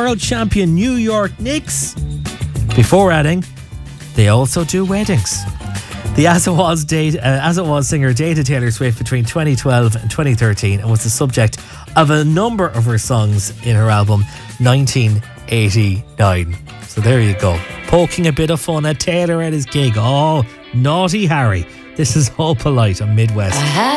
world champion New York Knicks. Before adding, they also do weddings. The As It Was singer dated Taylor Swift between 2012 and 2013 and was the subject of a number of her songs in her album 1989. So there you go. Poking a bit of fun at Taylor at his gig. Oh, naughty Harry. This is All Polite on Midwest.